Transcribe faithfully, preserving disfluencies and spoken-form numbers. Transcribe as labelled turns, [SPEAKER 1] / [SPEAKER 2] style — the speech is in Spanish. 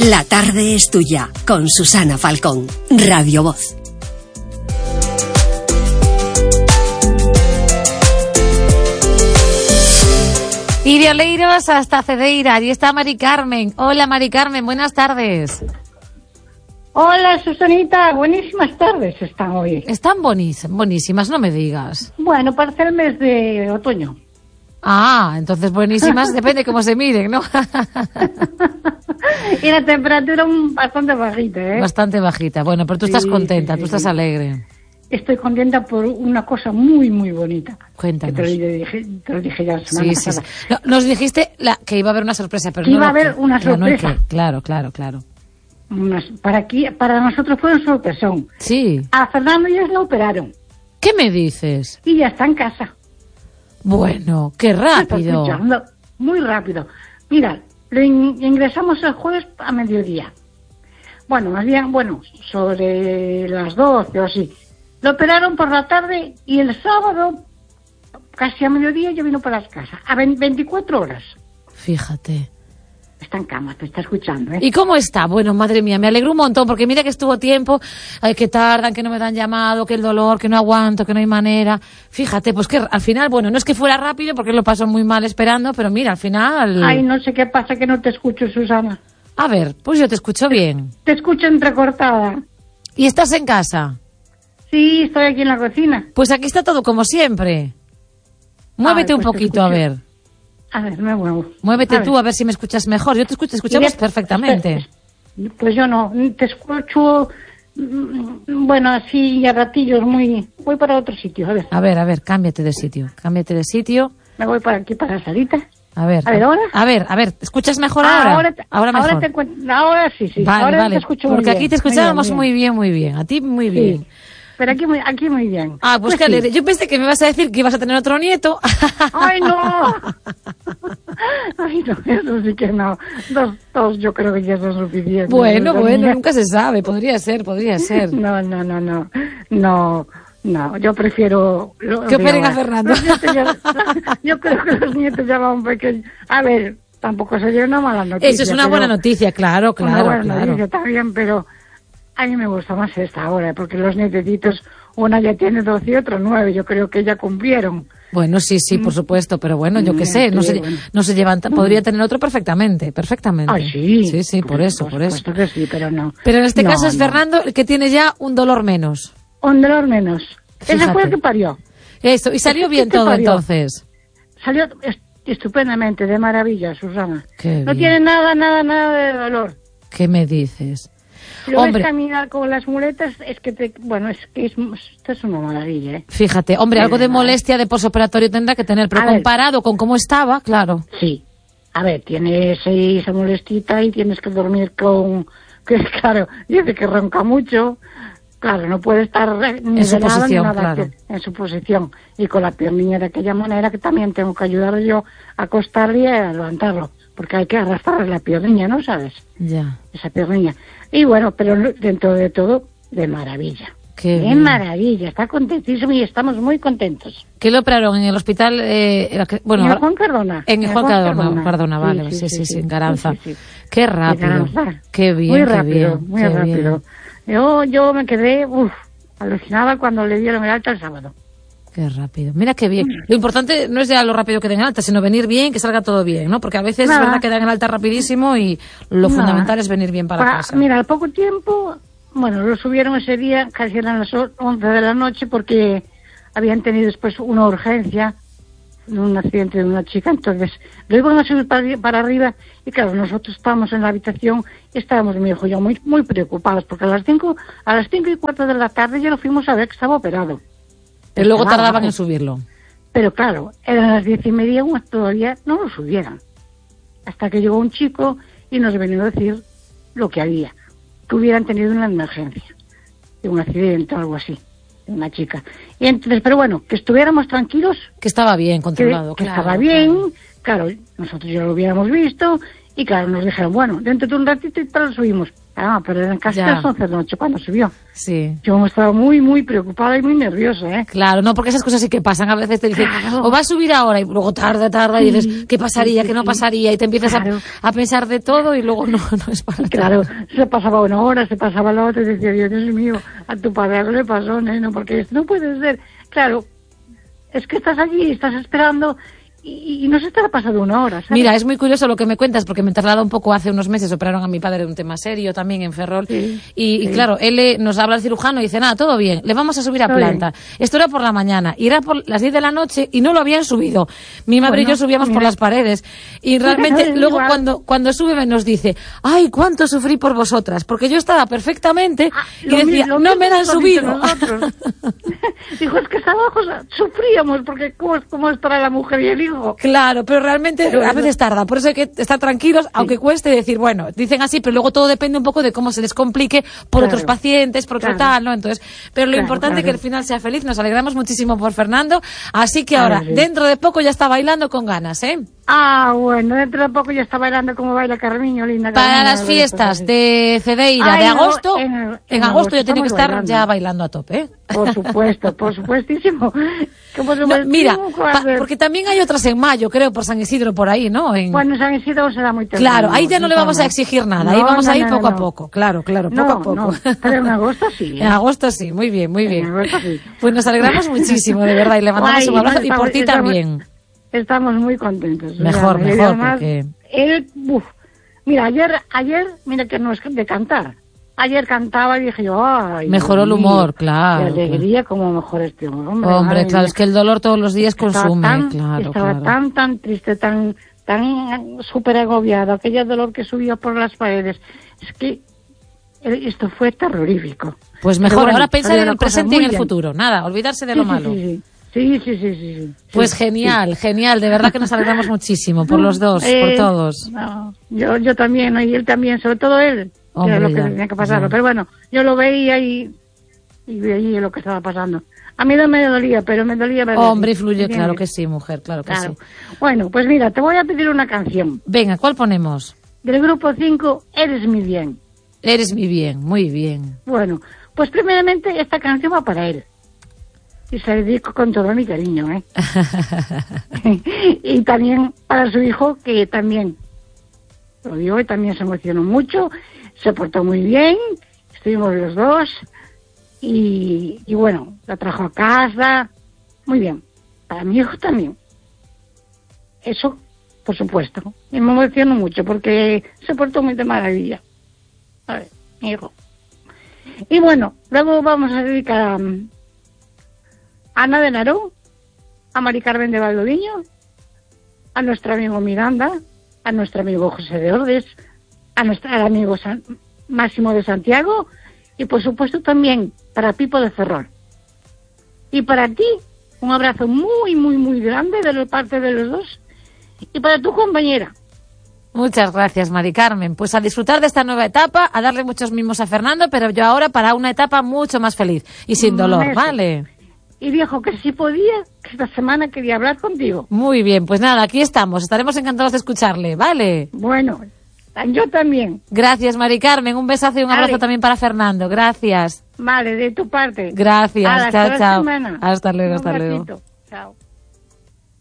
[SPEAKER 1] La tarde es tuya, con Susana Falcón, Radio Voz.
[SPEAKER 2] Y de Oleiros hasta Cedeira, allí está Mari Carmen. Hola Mari Carmen, buenas tardes.
[SPEAKER 3] Hola Susanita, buenísimas tardes están hoy.
[SPEAKER 2] Están bonísimas, bonísimas, no me digas.
[SPEAKER 3] Bueno, parece el mes de otoño.
[SPEAKER 2] Ah, entonces buenísimas, depende cómo se miren, ¿no?
[SPEAKER 3] Y la temperatura bastante bajita, ¿eh?
[SPEAKER 2] Bastante bajita, bueno, pero tú estás
[SPEAKER 3] sí,
[SPEAKER 2] contenta,
[SPEAKER 3] sí,
[SPEAKER 2] tú
[SPEAKER 3] sí.
[SPEAKER 2] estás alegre.
[SPEAKER 3] Estoy contenta por una cosa muy, muy bonita.
[SPEAKER 2] Cuéntanos.
[SPEAKER 3] Que te, lo dije, te lo dije ya la semana
[SPEAKER 2] sí, sí,
[SPEAKER 3] pasada.
[SPEAKER 2] sí. No, nos dijiste la, que iba a haber una sorpresa, pero
[SPEAKER 3] que
[SPEAKER 2] no
[SPEAKER 3] iba a
[SPEAKER 2] la
[SPEAKER 3] haber
[SPEAKER 2] que,
[SPEAKER 3] una
[SPEAKER 2] la no
[SPEAKER 3] sorpresa.
[SPEAKER 2] que, claro, claro, claro.
[SPEAKER 3] Unas, para, aquí, para nosotros fue un sorpresón.
[SPEAKER 2] Sí.
[SPEAKER 3] A Fernando ya lo operaron.
[SPEAKER 2] ¿Qué me dices?
[SPEAKER 3] Y ya está en casa.
[SPEAKER 2] Bueno, qué rápido.
[SPEAKER 3] Muy rápido. Mira, lo in- ingresamos el jueves a mediodía. Bueno, más bien, bueno, sobre las doce o así. Lo operaron por la tarde y el sábado, casi a mediodía, ya vino para las casas. A veinticuatro horas.
[SPEAKER 2] Fíjate.
[SPEAKER 3] Está en cama, te está escuchando, ¿eh?
[SPEAKER 2] ¿Y cómo está? Bueno, madre mía, me alegro un montón, porque mira que estuvo tiempo, ay, que tardan, que no me dan llamado, que el dolor, que no aguanto, que no hay manera. Fíjate, pues que al final, bueno, no es que fuera rápido, porque lo pasó muy mal esperando, pero mira, al final...
[SPEAKER 3] Ay, no sé qué pasa, que no te escucho, Susana.
[SPEAKER 2] A ver, pues yo te escucho bien.
[SPEAKER 3] Te escucho entrecortada.
[SPEAKER 2] ¿Y estás en casa?
[SPEAKER 3] Sí, estoy aquí en la cocina.
[SPEAKER 2] Pues aquí está todo como siempre. Muévete
[SPEAKER 3] Ay,
[SPEAKER 2] un
[SPEAKER 3] pues
[SPEAKER 2] poquito, a ver.
[SPEAKER 3] A ver, me muevo.
[SPEAKER 2] Muévete
[SPEAKER 3] a
[SPEAKER 2] tú,
[SPEAKER 3] ver.
[SPEAKER 2] a ver si me escuchas mejor. Yo te escucho, te escuchamos
[SPEAKER 3] Mira,
[SPEAKER 2] perfectamente.
[SPEAKER 3] Pues yo no, te escucho, mm, bueno, así a ratillos, muy... Voy para otro sitio, a ver.
[SPEAKER 2] A ver, a ver, cámbiate de sitio. Cámbiate de sitio.
[SPEAKER 3] Me voy para aquí, para la salita.
[SPEAKER 2] A ver.
[SPEAKER 3] A ver, ¿ahora?
[SPEAKER 2] A ver, a ver, ¿escuchas mejor
[SPEAKER 3] Ah,
[SPEAKER 2] ahora?
[SPEAKER 3] ahora, te,
[SPEAKER 2] ahora mejor.
[SPEAKER 3] Ahora, te encuentro- ahora sí, sí.
[SPEAKER 2] Vale,
[SPEAKER 3] ahora
[SPEAKER 2] vale.
[SPEAKER 3] te escucho muy
[SPEAKER 2] Porque
[SPEAKER 3] bien.
[SPEAKER 2] aquí te escuchábamos
[SPEAKER 3] muy bien,
[SPEAKER 2] muy bien, muy bien. A ti muy
[SPEAKER 3] muy
[SPEAKER 2] bien.
[SPEAKER 3] bien. Sí, pero aquí muy, aquí muy bien.
[SPEAKER 2] Ah, pues,
[SPEAKER 3] Pues
[SPEAKER 2] qué
[SPEAKER 3] sí.
[SPEAKER 2] alegre. Yo pensé que me ibas a decir que ibas a tener otro nieto.
[SPEAKER 3] ¡Ay, no! Ay, no, eso sí que no. Dos, dos yo creo que ya son suficientes.
[SPEAKER 2] Bueno,
[SPEAKER 3] Dos
[SPEAKER 2] bueno,
[SPEAKER 3] niñas.
[SPEAKER 2] nunca se sabe. Podría ser, podría ser.
[SPEAKER 3] No, no, no, no. No, no, yo prefiero... lo-
[SPEAKER 2] Que operen a
[SPEAKER 3] ahora.
[SPEAKER 2] Fernando.
[SPEAKER 3] Los nietos ya- yo creo que los nietos ya van pequeños. A ver, tampoco sería una mala noticia.
[SPEAKER 2] Eso es una
[SPEAKER 3] pero-
[SPEAKER 2] buena noticia, claro,
[SPEAKER 3] Una
[SPEAKER 2] claro,
[SPEAKER 3] buena
[SPEAKER 2] claro.
[SPEAKER 3] noticia también, pero a mí me gusta más esta ahora, porque los nietecitos, una ya tiene doce y otra nueve, yo creo que ya cumplieron.
[SPEAKER 2] Bueno, sí, sí, por supuesto, pero bueno, yo qué
[SPEAKER 3] Mm,
[SPEAKER 2] sé, no
[SPEAKER 3] sí,
[SPEAKER 2] se,
[SPEAKER 3] bueno.
[SPEAKER 2] no se llevan, ta- podría tener otro perfectamente, perfectamente.
[SPEAKER 3] Ay, sí.
[SPEAKER 2] Sí, sí, por eso, por eso.
[SPEAKER 3] supuesto que sí, pero no.
[SPEAKER 2] Pero en este
[SPEAKER 3] No,
[SPEAKER 2] caso es
[SPEAKER 3] no.
[SPEAKER 2] Fernando el que tiene ya un dolor menos.
[SPEAKER 3] Un dolor menos. Ese
[SPEAKER 2] Fíjate.
[SPEAKER 3] fue el que parió.
[SPEAKER 2] Eso, y salió bien
[SPEAKER 3] ¿Qué
[SPEAKER 2] todo
[SPEAKER 3] parió?
[SPEAKER 2] entonces.
[SPEAKER 3] Salió est- estupendamente, de maravilla, Susana.
[SPEAKER 2] Qué
[SPEAKER 3] No
[SPEAKER 2] bien.
[SPEAKER 3] tiene nada, nada, nada de dolor.
[SPEAKER 2] ¿Qué me dices?
[SPEAKER 3] Lo
[SPEAKER 2] Hombre.
[SPEAKER 3] ves caminar con las muletas, es que te, bueno, es que es, esto es una maravilla, ¿eh?
[SPEAKER 2] Fíjate, hombre,
[SPEAKER 3] Sí,
[SPEAKER 2] algo de
[SPEAKER 3] nada.
[SPEAKER 2] molestia de posoperatorio tendrá que tener, pero
[SPEAKER 3] A ver.
[SPEAKER 2] comparado con cómo estaba, claro.
[SPEAKER 3] Sí. A ver, tienes ahí esa molestita y tienes que dormir con... Que claro, dice que ronca mucho. Claro, no puede estar ni
[SPEAKER 2] En su
[SPEAKER 3] de lado ni
[SPEAKER 2] posición,
[SPEAKER 3] nada,
[SPEAKER 2] claro.
[SPEAKER 3] que- en su posición. Y con la piernilla de aquella manera que también tengo que ayudar yo a acostarle y a levantarlo. Porque hay que arrastrar la piernilla, ¿no sabes?
[SPEAKER 2] Ya.
[SPEAKER 3] Esa piernilla. Y bueno, pero dentro de todo, de maravilla.
[SPEAKER 2] Qué
[SPEAKER 3] de
[SPEAKER 2] bien.
[SPEAKER 3] maravilla, está contentísimo y estamos muy contentos.
[SPEAKER 2] ¿Qué lo operaron en el hospital? Eh, era que- bueno,
[SPEAKER 3] en el Juan Cardona.
[SPEAKER 2] En el Juan Cardona,
[SPEAKER 3] Cardona.
[SPEAKER 2] Cardona, vale, sí, sí, sí, en Garanza.
[SPEAKER 3] sí, sí.
[SPEAKER 2] Qué rápido,
[SPEAKER 3] En Garanza.
[SPEAKER 2] qué bien,
[SPEAKER 3] Muy
[SPEAKER 2] qué
[SPEAKER 3] rápido,
[SPEAKER 2] bien,
[SPEAKER 3] muy
[SPEAKER 2] qué
[SPEAKER 3] rápido.
[SPEAKER 2] bien.
[SPEAKER 3] Yo, yo me quedé, uff, alucinada cuando le dieron el alta el sábado.
[SPEAKER 2] Qué rápido. Mira qué bien. Lo importante no es ya lo rápido que den alta, sino venir bien, que salga todo bien, ¿no? Porque a veces
[SPEAKER 3] Nada.
[SPEAKER 2] es verdad que dan el alta rapidísimo y lo
[SPEAKER 3] Nada.
[SPEAKER 2] fundamental es venir bien para
[SPEAKER 3] Pa-
[SPEAKER 2] casa.
[SPEAKER 3] Mira, al poco tiempo, bueno, lo subieron ese día, casi eran las o- once de la noche, porque habían tenido después una urgencia de un accidente de una chica, entonces lo iban a subir para, arri- para arriba y claro, nosotros estábamos en la habitación y estábamos, mi hijo y yo, muy, muy preocupados, porque a las cinco, a las cinco y cuarto de la tarde ya lo fuimos a ver que estaba operado.
[SPEAKER 2] Pero luego
[SPEAKER 3] Estaba
[SPEAKER 2] tardaban
[SPEAKER 3] abajo.
[SPEAKER 2] en subirlo.
[SPEAKER 3] Pero claro, eran las diez y media, aún todavía no lo subieran. Hasta que llegó un chico y nos venía a decir lo que había, que hubieran tenido una emergencia, de un accidente o algo así, de una chica. Y entonces, pero bueno, que estuviéramos tranquilos,
[SPEAKER 2] Que estaba bien
[SPEAKER 3] que,
[SPEAKER 2] controlado,
[SPEAKER 3] que
[SPEAKER 2] claro.
[SPEAKER 3] estaba bien, claro. Nosotros ya lo hubiéramos visto, y claro, nos dijeron, bueno, dentro de un ratito y tal lo subimos. Ah, pero eran casi
[SPEAKER 2] Ya.
[SPEAKER 3] las once de la noche cuando subió.
[SPEAKER 2] Sí.
[SPEAKER 3] Yo estaba muy, muy preocupada y muy nerviosa, ¿eh?
[SPEAKER 2] Claro, no, porque esas cosas sí que pasan. A veces te dicen,
[SPEAKER 3] Claro.
[SPEAKER 2] o va a subir ahora, y luego tarda, tarda, y dices, ¿qué pasaría,
[SPEAKER 3] sí,
[SPEAKER 2] qué no
[SPEAKER 3] sí.
[SPEAKER 2] pasaría? Y te empiezas a-
[SPEAKER 3] Claro.
[SPEAKER 2] a, pensar de todo y luego no, no es para
[SPEAKER 3] Claro,
[SPEAKER 2] tanto.
[SPEAKER 3] se pasaba una hora, se pasaba la otra y decía, Dios, Dios mío, a tu padre algo le pasó, neno, porque esto no puede ser. Claro, es que estás allí, estás esperando y, y no se te ha pasado una hora, ¿sabes?
[SPEAKER 2] Mira, es muy curioso lo que me cuentas, porque me traslado un poco hace unos meses, operaron a mi padre de un tema serio también en Ferrol,
[SPEAKER 3] Sí,
[SPEAKER 2] y, y
[SPEAKER 3] sí.
[SPEAKER 2] claro, él le- nos habla al cirujano y dice, nada, todo bien, le vamos a subir a
[SPEAKER 3] Todo
[SPEAKER 2] planta. Esto era por la mañana, y era por las diez de la noche y no lo habían subido. Mi madre
[SPEAKER 3] Bueno,
[SPEAKER 2] y yo subíamos por
[SPEAKER 3] mira.
[SPEAKER 2] las paredes, y realmente luego
[SPEAKER 3] Igual.
[SPEAKER 2] cuando, cuando sube nos dice, ay, cuánto sufrí por vosotras, porque yo estaba perfectamente
[SPEAKER 3] Ah,
[SPEAKER 2] y
[SPEAKER 3] lo mi-
[SPEAKER 2] decía,
[SPEAKER 3] lo
[SPEAKER 2] no
[SPEAKER 3] mismo
[SPEAKER 2] me la han
[SPEAKER 3] hemos dicho
[SPEAKER 2] subido.
[SPEAKER 3] nosotros. Dijo, es que estábamos, sufríamos, porque ¿cómo, cómo estará la mujer y el hijo?
[SPEAKER 2] Claro, pero realmente
[SPEAKER 3] Pero
[SPEAKER 2] a
[SPEAKER 3] eso-
[SPEAKER 2] veces tarda, por eso hay que estar tranquilos, aunque cueste decir, bueno, dicen así, pero luego todo depende un poco de cómo se les complique por
[SPEAKER 3] Claro.
[SPEAKER 2] otros pacientes, por otro
[SPEAKER 3] Claro.
[SPEAKER 2] tal, ¿no? Entonces, pero lo
[SPEAKER 3] Claro,
[SPEAKER 2] importante es que
[SPEAKER 3] claro.
[SPEAKER 2] el final sea feliz, nos alegramos muchísimo por Fernando, así que
[SPEAKER 3] Ay,
[SPEAKER 2] ahora,
[SPEAKER 3] sí.
[SPEAKER 2] dentro de poco ya está bailando con ganas, ¿eh?
[SPEAKER 3] Ah, bueno, dentro de poco ya está bailando como baila Carmiño, linda.
[SPEAKER 2] Para
[SPEAKER 3] Carmiño,
[SPEAKER 2] las
[SPEAKER 3] lo
[SPEAKER 2] fiestas
[SPEAKER 3] ves,
[SPEAKER 2] de Cedeira
[SPEAKER 3] Ah,
[SPEAKER 2] de
[SPEAKER 3] en ago-
[SPEAKER 2] agosto,
[SPEAKER 3] en-
[SPEAKER 2] en,
[SPEAKER 3] en
[SPEAKER 2] agosto
[SPEAKER 3] agosto
[SPEAKER 2] ya tiene que
[SPEAKER 3] estamos
[SPEAKER 2] estar
[SPEAKER 3] bailando.
[SPEAKER 2] ya bailando a tope, ¿eh?
[SPEAKER 3] Por supuesto, por supuestísimo. Que por
[SPEAKER 2] No,
[SPEAKER 3] supuestísimo,
[SPEAKER 2] mira,
[SPEAKER 3] ¿qué va a
[SPEAKER 2] pa-
[SPEAKER 3] hacer?
[SPEAKER 2] porque también hay otras en mayo, creo, por San Isidro, por ahí, ¿no? En-
[SPEAKER 3] Bueno, San Isidro se da muy temprano.
[SPEAKER 2] Claro, ahí ya no le vamos a exigir nada, ahí
[SPEAKER 3] No,
[SPEAKER 2] vamos
[SPEAKER 3] no,
[SPEAKER 2] a ir
[SPEAKER 3] no,
[SPEAKER 2] poco
[SPEAKER 3] no.
[SPEAKER 2] a poco, claro, claro, poco
[SPEAKER 3] No,
[SPEAKER 2] a poco.
[SPEAKER 3] no, pero en agosto sí, ¿eh?
[SPEAKER 2] En agosto sí, muy bien, muy
[SPEAKER 3] En
[SPEAKER 2] bien.
[SPEAKER 3] agosto sí.
[SPEAKER 2] Pues nos alegramos muchísimo, de verdad, y le mandamos
[SPEAKER 3] Ay,
[SPEAKER 2] un abrazo,
[SPEAKER 3] no,
[SPEAKER 2] y por ti
[SPEAKER 3] estamos-
[SPEAKER 2] también.
[SPEAKER 3] Estamos muy contentos.
[SPEAKER 2] Mejor,
[SPEAKER 3] Susana, y
[SPEAKER 2] mejor,
[SPEAKER 3] además,
[SPEAKER 2] porque-
[SPEAKER 3] Él, uf, mira, ayer, ayer, mira que no es de cantar. Ayer cantaba y dije yo, ay.
[SPEAKER 2] Mejoró el
[SPEAKER 3] Dios mío,
[SPEAKER 2] humor, claro,
[SPEAKER 3] Qué alegría como mejor este hombre. Hombre,
[SPEAKER 2] Hombre,
[SPEAKER 3] madre
[SPEAKER 2] claro,
[SPEAKER 3] mía.
[SPEAKER 2] es que el dolor todos los días
[SPEAKER 3] Estaba
[SPEAKER 2] consume,
[SPEAKER 3] tan-
[SPEAKER 2] claro,
[SPEAKER 3] Estaba
[SPEAKER 2] claro.
[SPEAKER 3] tan, tan triste, tan, tan súper agobiado, aquel dolor que subía por las paredes. Es que eh, esto fue terrorífico.
[SPEAKER 2] Pues
[SPEAKER 3] Pero
[SPEAKER 2] mejor,
[SPEAKER 3] bueno,
[SPEAKER 2] ahora pensar
[SPEAKER 3] salió
[SPEAKER 2] en
[SPEAKER 3] la
[SPEAKER 2] el
[SPEAKER 3] cosa
[SPEAKER 2] presente y
[SPEAKER 3] muy
[SPEAKER 2] en el
[SPEAKER 3] bien.
[SPEAKER 2] futuro, nada, olvidarse de
[SPEAKER 3] Sí,
[SPEAKER 2] lo
[SPEAKER 3] sí,
[SPEAKER 2] malo.
[SPEAKER 3] Sí, sí, sí, sí, sí, sí, sí.
[SPEAKER 2] Pues
[SPEAKER 3] Sí,
[SPEAKER 2] genial,
[SPEAKER 3] sí.
[SPEAKER 2] genial, de verdad que nos alegramos muchísimo, por los dos, por
[SPEAKER 3] Eh,
[SPEAKER 2] todos.
[SPEAKER 3] no, yo, yo también, ¿no? Y él también, sobre todo él, que
[SPEAKER 2] Hombre,
[SPEAKER 3] era lo que
[SPEAKER 2] ya,
[SPEAKER 3] tenía que pasar.
[SPEAKER 2] ya.
[SPEAKER 3] Pero bueno, yo lo veía y, y veía lo que estaba pasando. A mí no me dolía, pero me dolía ver.
[SPEAKER 2] Hombre, influye, claro que sí, mujer, claro que
[SPEAKER 3] Claro.
[SPEAKER 2] sí.
[SPEAKER 3] Bueno, pues mira, te voy a pedir una canción
[SPEAKER 2] Venga, ¿cuál ponemos?
[SPEAKER 3] del grupo cinco, Eres mi bien.
[SPEAKER 2] Eres mi bien, muy bien.
[SPEAKER 3] Bueno, pues primeramente esta canción va para él. Y se la dedico con todo mi cariño, ¿eh? Y también para su hijo, que también lo vio y también se emocionó mucho, se portó muy bien, estuvimos los dos y, y bueno, la trajo a casa, muy bien. Para mi hijo también. Eso, por supuesto. Y me emocionó mucho porque se portó muy de maravilla. A ver, mi hijo. Y bueno, luego vamos a dedicar a, a Ana de Narón, a Mari Carmen de Valdoviño, a nuestro amigo Miranda, a nuestro amigo José de Ordes, a nuestro al amigo San- Máximo de Santiago y por supuesto también para Pipo de Ferrol. Y para ti, un abrazo muy, muy, muy grande de la parte de los dos y para tu compañera.
[SPEAKER 2] Muchas gracias, Mari Carmen. Pues a disfrutar de esta nueva etapa, a darle muchos mimos a Fernando, pero yo ahora para una etapa mucho más feliz y sin dolor,
[SPEAKER 3] Eso.
[SPEAKER 2] ¿vale?
[SPEAKER 3] Y dijo que si podía, que esta semana quería hablar contigo.
[SPEAKER 2] Muy bien, pues nada, aquí estamos. Estaremos encantados de escucharle, ¿vale?
[SPEAKER 3] Bueno, yo también.
[SPEAKER 2] Gracias, Mari Carmen. Un besazo y un
[SPEAKER 3] Vale.
[SPEAKER 2] abrazo también para Fernando. Gracias.
[SPEAKER 3] Vale, de tu parte.
[SPEAKER 2] Gracias.
[SPEAKER 3] Hala,
[SPEAKER 2] Chao,
[SPEAKER 3] hasta la
[SPEAKER 2] chao.
[SPEAKER 3] semana.
[SPEAKER 2] Hasta luego,
[SPEAKER 3] Un
[SPEAKER 2] hasta luego.
[SPEAKER 3] besito. Chao.